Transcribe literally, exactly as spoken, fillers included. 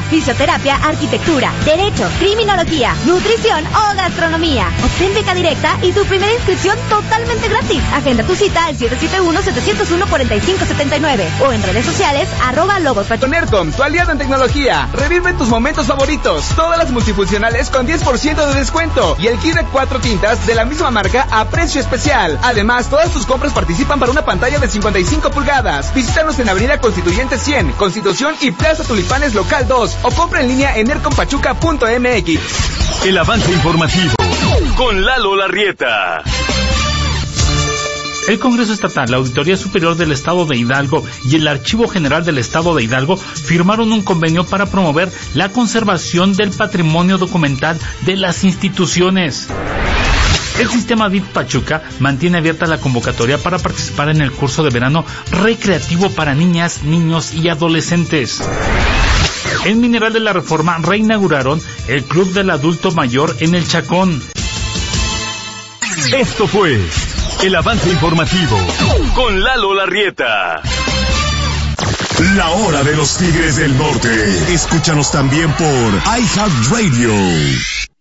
fisioterapia, arquitectura, derecho, criminología, nutrición o gastronomía. Obtén beca directa y tu primera inscripción totalmente gratis. Agenda tu cita al siete siete uno, siete cero uno, cuatro cinco siete nueve o en redes sociales arroba Logos Pachuca. Nercom, tu aliado en tecnología. Revive tus momentos favoritos. Todas las multifuncionales con diez por ciento de descuento y el kit de cuatro tintas de la misma marca a precio especial. Además, todas tus compras participan para una pantalla de cincuenta y cinco pulgadas. Visítanos en Avenida Constituyente cien, Constitución y Plaza Tulipanes Local dos o compra en línea en nercom pachuca punto m x. El avance informativo con Lalo Larrieta. El Congreso Estatal, la Auditoría Superior del Estado de Hidalgo y el Archivo General del Estado de Hidalgo firmaron un convenio para promover la conservación del patrimonio documental de las instituciones. El sistema D I F Pachuca mantiene abierta la convocatoria para participar en el curso de verano recreativo para niñas, niños y adolescentes. En Mineral de la Reforma reinauguraron el Club del Adulto Mayor en el Chacón. Esto fue el avance informativo con Lalo Larrieta. La hora de los Tigres del Norte. Escúchanos también por iHeartRadio.